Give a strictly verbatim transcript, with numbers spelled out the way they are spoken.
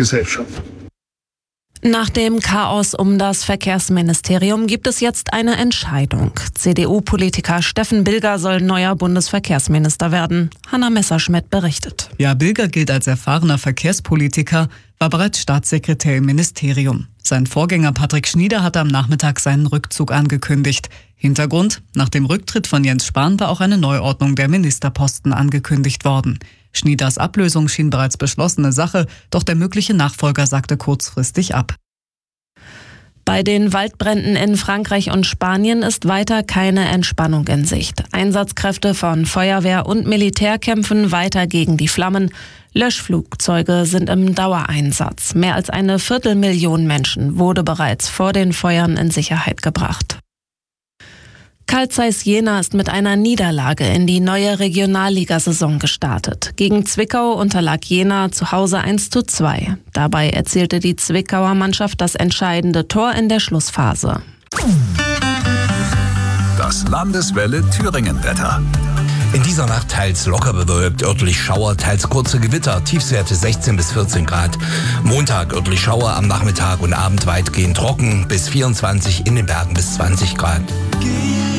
Gesellschaft. Nach dem Chaos um das Verkehrsministerium gibt es jetzt eine Entscheidung. C D U-Politiker Steffen Bilger soll neuer Bundesverkehrsminister werden. Hanna Messerschmidt berichtet. Ja, Bilger gilt als erfahrener Verkehrspolitiker, war bereits Staatssekretär im Ministerium. Sein Vorgänger Patrick Schnieder hatte am Nachmittag seinen Rückzug angekündigt. Hintergrund: Nach dem Rücktritt von Jens Spahn war auch eine Neuordnung der Ministerposten angekündigt worden. Schnieders Ablösung schien bereits beschlossene Sache, doch der mögliche Nachfolger sagte kurzfristig ab. Bei den Waldbränden in Frankreich und Spanien ist weiter keine Entspannung in Sicht. Einsatzkräfte von Feuerwehr und Militär kämpfen weiter gegen die Flammen. Löschflugzeuge sind im Dauereinsatz. Mehr als eine Viertelmillion Menschen wurde bereits vor den Feuern in Sicherheit gebracht. Carl Zeiss Jena ist mit einer Niederlage in die neue Regionalligasaison gestartet. Gegen Zwickau unterlag Jena zu Hause eins zu zwei. Dabei erzielte die Zwickauer Mannschaft das entscheidende Tor in der Schlussphase. Das Landeswelle Thüringen-Wetter. In dieser Nacht teils locker bewölkt, örtlich Schauer, teils kurze Gewitter, Tiefstwerte sechzehn bis vierzehn Grad. Montag örtlich Schauer, am Nachmittag und Abend weitgehend trocken, bis vierundzwanzig, in den Bergen bis zwanzig Grad.